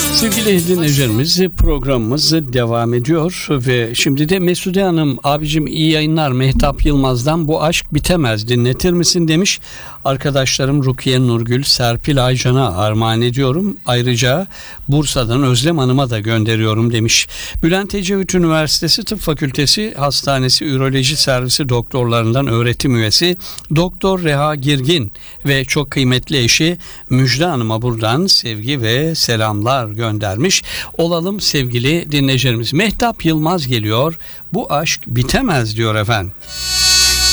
Sevgili dinleyicilerimiz, programımız devam ediyor ve şimdi de Mesude Hanım, abicim iyi yayınlar, Mehtap Yılmaz'dan "Bu aşk bitemez, dinletir misin?" demiş. Arkadaşlarım Rukiye Nurgül, Serpil Aycan'a armağan ediyorum. Ayrıca Bursa'dan Özlem Hanım'a da gönderiyorum demiş. Bülent Ecevit Üniversitesi Tıp Fakültesi Hastanesi Üroloji Servisi doktorlarından öğretim üyesi Doktor Reha Girgin ve çok kıymetli eşi Müjde Hanım'a buradan sevgi ve selamlar göndermiş olalım sevgili dinleyicilerimiz. Mehtap Yılmaz geliyor. "Bu aşk bitemez" diyor efendim.